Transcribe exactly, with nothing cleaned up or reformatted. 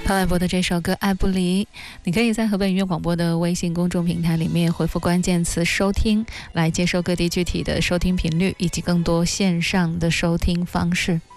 潘玮柏的这首歌《爱不离》，你可以在河北音乐广播的微信公众平台里面回复关键词收听，来接收各地具体的收听频率以及更多线上的收听方式。